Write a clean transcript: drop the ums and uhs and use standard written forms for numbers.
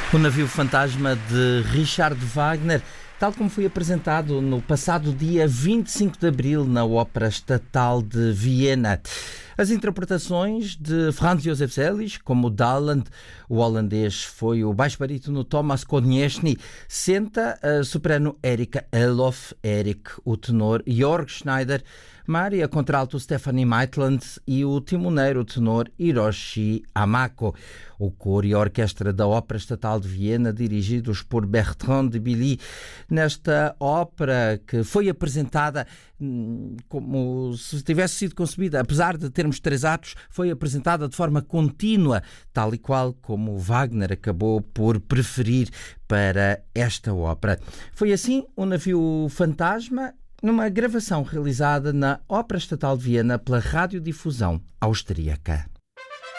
O Navio Fantasma de Richard Wagner, tal como foi apresentado no passado dia 25 de abril na Ópera Estatal de Viena. As interpretações de Franz Josef Selig, como Dalland, o holandês foi o baixo-barítono Thomas Konieczny, Senta, a soprano Erika Elof, Erik, o tenor Jörg Schneider, Maria, contralto Stephanie Maitland e o timoneiro, o tenor Hiroshi Amako. O coro e a orquestra da Ópera Estatal de Viena, dirigidos por Bertrand de Billy. Nesta ópera que foi apresentada como se tivesse sido concebida, apesar de termos 3 atos, foi apresentada de forma contínua, tal e qual como Wagner acabou por preferir para esta ópera. Foi assim o Navio Fantasma, numa gravação realizada na Ópera Estatal de Viena pela radiodifusão austríaca.